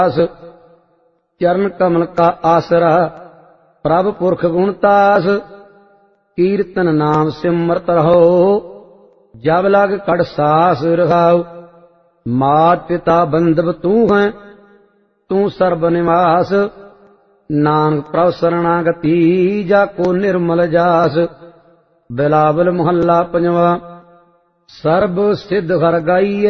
चरण कमल का आसरा प्रभ पुरख गुणतास। कीर्तन नाम सिमरत रहो जब लग कड़ सास रखाओ। मात पिता बंधव तू है तू सर्ब निवास। नानक प्रभ शरणागति जाको निर्मल जास। बिलावल मोहल्ला पंजवा। सर्ब सिद्ध हर गाइए